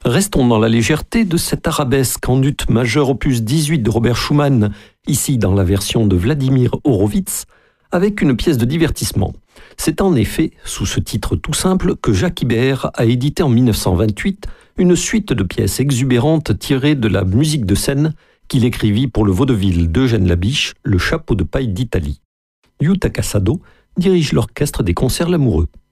Restons dans la légèreté de cette arabesque en ut majeur opus 18 de Robert Schumann, ici dans la version de Vladimir Horowitz, avec une pièce de divertissement. C'est en effet, sous ce titre tout simple, que Jacques Ibert a édité en 1928 une suite de pièces exubérantes tirées de la musique de scène qu'il écrivit pour le vaudeville d'Eugène Labiche, Le chapeau de paille d'Italie. Yu Takasato dirige l'orchestre des concerts Lamoureux.